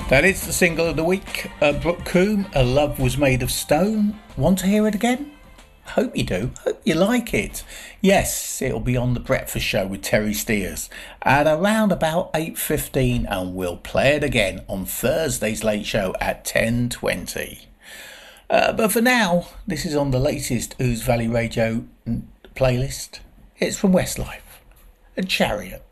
That is the single of the week. Brooke Coombe, A Love Was Made of Stone. Want to hear it again? Hope you do. Hope you like it. Yes, it'll be on The Breakfast Show with Terry Steers at around about 8:15, and we'll play it again on Thursday's Late Show at 10:20. But for now, this is on the latest Ouse Valley Radio playlist. It's from Westlife, a Chariot.